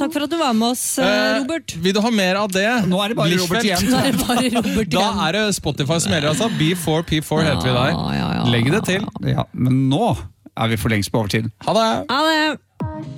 Takk for at du var med oss, Robert. Vil du ha mer av det? Nå er det bare Robert igjen. Nå er det bare Robert Da igjen. er det Spotify som gjelder, altså. B4P4 heter vi der. Legg det til. Ja, men nå er vi for lengst på overtid. Ha det! Ha det!